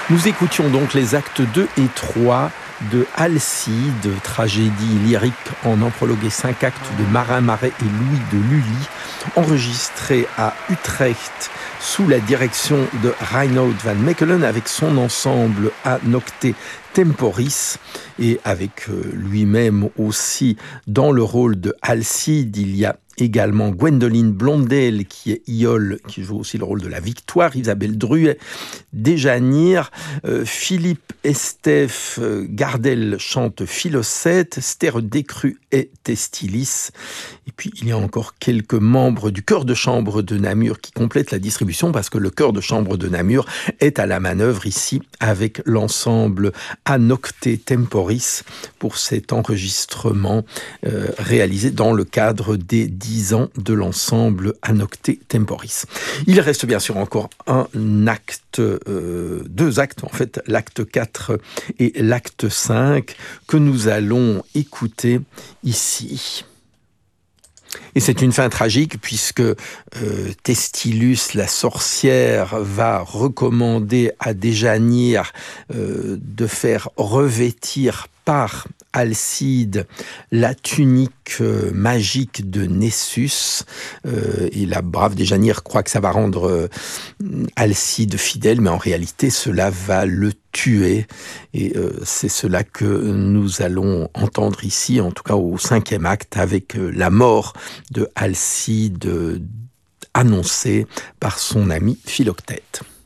Nous écoutions donc les actes 2 et 3 de Alcide, tragédie lyrique en emprologue et 5 actes de Marin Marais et Louis de Lully, enregistré à Utrecht sous la direction de Reinoud van Mechelen avec son ensemble à Nocte Temporis et avec lui-même aussi dans le rôle de Alcide. Il y a également Gwendoline Blondel qui est Iole, qui joue aussi le rôle de la Victoire, Isabelle Druet, Déjanire, Philippe Estève Gardel chante Philocète, Stère Décru et Testilis. Et puis il y a encore quelques membres du chœur de chambre de Namur qui complètent la distribution parce que le chœur de chambre de Namur est à la manœuvre ici avec l'ensemble A Nocte Temporis pour cet enregistrement réalisé dans le cadre des 10 ans de l'ensemble A Nocte Temporis. Il reste bien sûr encore un acte, deux actes en fait, l'acte 4 et l'acte 5 que nous allons écouter ici. Et c'est une fin tragique puisque Testilus, la sorcière, va recommander à Déjanire de faire revêtir par Alcide la tunique magique de Nessus. Et la brave Déjanire croit que ça va rendre Alcide fidèle, mais en réalité cela va le tuer. Et c'est cela que nous allons entendre ici, en tout cas au 5e acte, avec la mort de Alcide annoncée par son ami Philoctète.